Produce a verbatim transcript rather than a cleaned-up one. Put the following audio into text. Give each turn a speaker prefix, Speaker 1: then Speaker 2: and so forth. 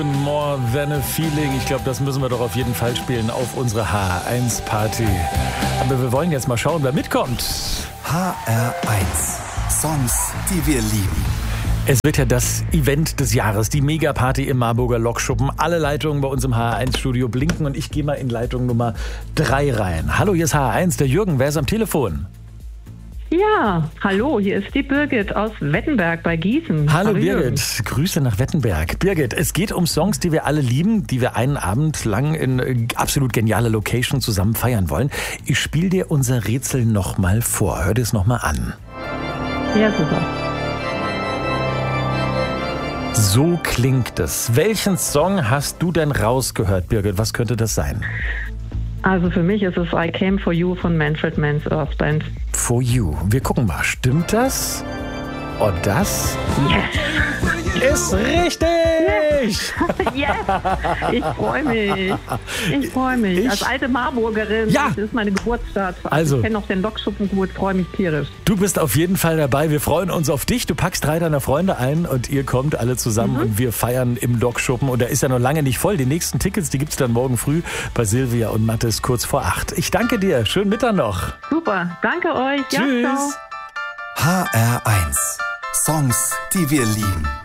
Speaker 1: More Than a Feeling. Ich glaube, das müssen wir doch auf jeden Fall spielen auf unsere H eins Party. Aber wir wollen jetzt mal schauen, wer mitkommt.
Speaker 2: H R eins. Songs, die wir lieben.
Speaker 1: Es wird ja das Event des Jahres, die Megaparty im Marburger Lokschuppen. Alle Leitungen bei uns im H R eins Studio blinken und ich gehe mal in Leitung Nummer drei rein. Hallo, hier ist H R eins, der Jürgen. Wer ist am Telefon?
Speaker 3: Ja, hallo, hier ist die Birgit aus Wettenberg bei Gießen.
Speaker 1: Hallo,
Speaker 3: hallo
Speaker 1: Birgit,
Speaker 3: Jürgen.
Speaker 1: Grüße nach Wettenberg. Birgit, es geht um Songs, die wir alle lieben, die wir einen Abend lang in absolut genialer Location zusammen feiern wollen. Ich spiele dir unser Rätsel nochmal vor. Hör dir es nochmal an.
Speaker 3: Ja, super.
Speaker 1: So klingt es. Welchen Song hast du denn rausgehört, Birgit? Was könnte das sein?
Speaker 3: Also für mich ist es I Came For You von Manfred Mann's Earth Band.
Speaker 1: For You. Wir gucken mal. Stimmt das? Und das
Speaker 3: Yes!
Speaker 1: ist richtig!
Speaker 3: Yes! Ich freue mich. Ich freue mich.
Speaker 1: Ich-
Speaker 3: Als alte Marburgerin,
Speaker 1: Ja.
Speaker 3: das ist meine Geburtsstadt.
Speaker 1: Also.
Speaker 3: Ich kenne noch den Lokschuppen gut, freue mich tierisch.
Speaker 1: Du bist auf jeden Fall dabei. Wir freuen uns auf dich. Du packst drei deiner Freunde ein und ihr kommt alle zusammen und wir feiern im Lokschuppen. Und der ist ja noch lange nicht voll. Die nächsten Tickets, die gibt's dann morgen früh bei Silvia und Mathis kurz vor acht. Ich danke dir. Schönen Mittag noch.
Speaker 3: Super, danke euch. Ja, ciao.
Speaker 1: Tschüss.
Speaker 2: H R eins. Songs, die wir lieben.